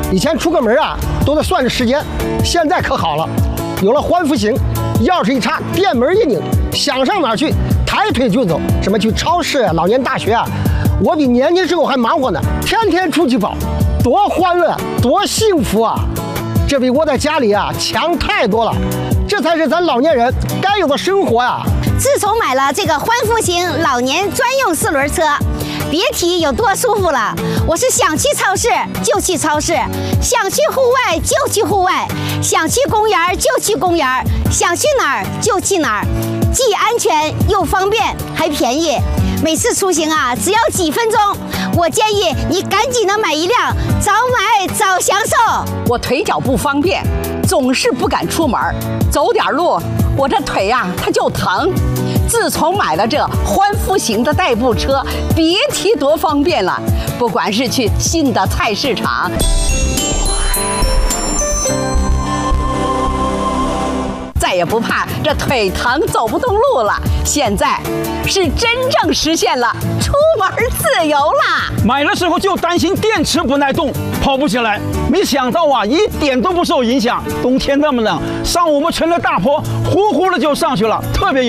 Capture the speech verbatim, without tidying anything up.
以前出个门啊都得算着时间，现在可好了，有了欢福行，钥匙一插，电门一拧，想上哪儿去，抬腿就走。什么去超市啊、老年大学啊，我比年轻时候还忙活呢，天天出去跑，多欢乐，多幸福啊！这比窝在家里啊强太多了，这才是咱老年人该有的生活呀、啊！ 自从买了这个欢福行老年专用四轮车，别提有多舒服了。我是想去超市就去超市，想去户外就去户外，想去公园就去公园，想去哪儿就去哪儿，既安全又方便，还便宜。每次出行啊，只要几分钟。我建议你赶紧的买一辆，早买早享受。 我腿脚不方便，总是不敢出门，走点路我这腿呀、啊、它就疼。自从买了这欢福行的代步车，别提多方便了。不管是去新的菜市场，再也不怕这腿疼走不动路了。现在是真正实现了出门自由啦！ 买的时候就担心电池不耐动，跑不起来，没想到啊，一点都不受影响。冬天那么冷，上我们村的大坡，呼呼的就上去了，特别有